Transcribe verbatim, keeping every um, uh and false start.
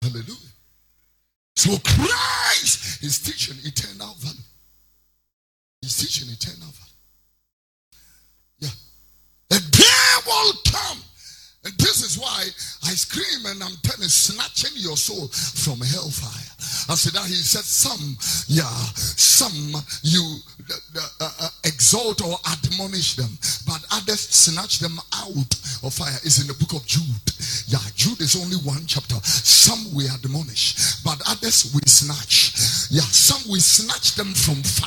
Hallelujah. So Christ is teaching eternal value. He's teaching eternal value. Yeah. A day will come. And this is why I scream and I'm telling, snatching your soul from hellfire. After that, he said, some, yeah, some you uh, uh, uh, exalt or admonish them, but others snatch them out of fire. It's in the book of Jude. Yeah, Jude is only one chapter. Some we admonish, but others we snatch. Yeah, some we snatch them from fire.